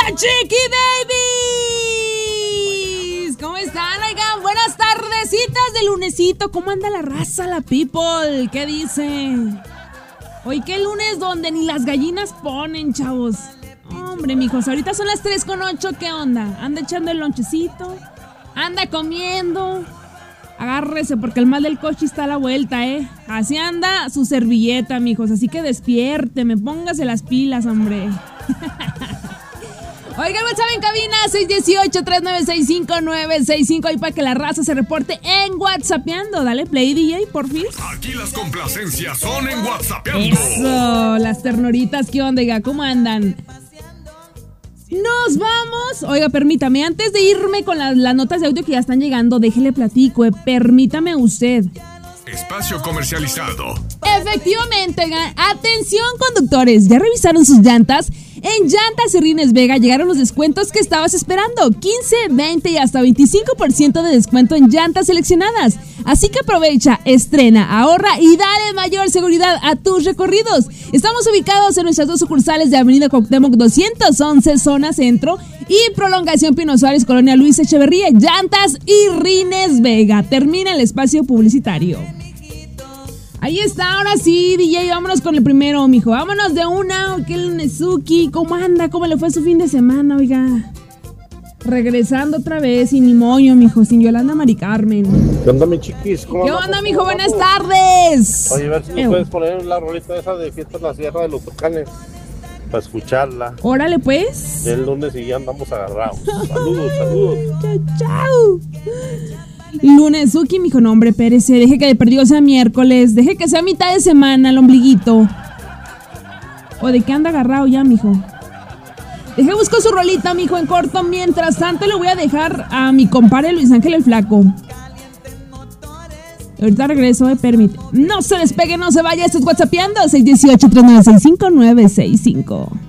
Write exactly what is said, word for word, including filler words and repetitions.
Chiqui Babies. ¿Cómo están? Oigan, buenas tardecitas de lunesito. ¿Cómo anda la raza, la people? ¿Qué dicen? Hoy qué lunes donde ni las gallinas ponen, chavos. Hombre, mijos, ahorita son las tres con ocho. ¿Qué onda? Anda echando el lonchecito, anda comiendo. Agárrese porque el mal del coche está a la vuelta, ¿eh? Así anda su servilleta, mijos. Así que despiérteme, póngase las pilas, hombre. Oigan, WhatsApp en cabina seis uno ocho, tres nueve seis, cinco nueve seis cinco. Ahí para que la raza se reporte en WhatsAppeando. Dale play, D J, por fin. Aquí las complacencias son en WhatsAppeando. Eso, las ternuritas, ¿qué onda, oiga? ¿Cómo andan? Nos vamos. Oiga, permítame, antes de irme con las, las notas de audio que ya están llegando, déjele platico, eh, permítame usted. Espacio comercializado. Efectivamente, oigan, atención conductores, ¿ya revisaron sus llantas? En Llantas y Rines Vega llegaron los descuentos que estabas esperando, quince, veinte y hasta veinticinco por ciento de descuento en llantas seleccionadas. Así que aprovecha, estrena, ahorra y dale mayor seguridad a tus recorridos. Estamos ubicados en nuestras dos sucursales de Avenida Cuauhtémoc doscientos once, zona centro, y Prolongación Pino Suárez, Colonia Luis Echeverría. Llantas y Rines Vega. Termina el espacio publicitario. Ahí está, ahora sí, D J, vámonos con el primero, mijo. Vámonos de una, que el Nezuki. ¿Cómo anda? ¿Cómo le fue su fin de semana, oiga? Regresando otra vez, sin ni moño, mijo, sin Yolanda Mari Carmen. ¿Qué onda, mi chiquis? ¿Cómo ¿Qué onda, mijo? Buenas tardes. Oye, a ver si me puedes poner la rolita esa de Fiesta en la Sierra de los Tucanes para escucharla. Órale, pues. El lunes y ya andamos agarrados. Saludos, saludos. Chao, chao. Lunesuki, mijo, no, hombre, espérese. Deje que de perdido sea miércoles. Deje que sea mitad de semana, el ombliguito. ¿O de qué anda agarrado ya, mijo? Deje busco su rolita, mijo, en corto. Mientras tanto, le voy a dejar a mi compadre Luis Ángel el Flaco. Ahorita regreso, eh, permite. No se despegue, no se vaya. Esto es WhatsAppeando. seis uno ocho, tres nueve seis, cinco nueve seis cinco.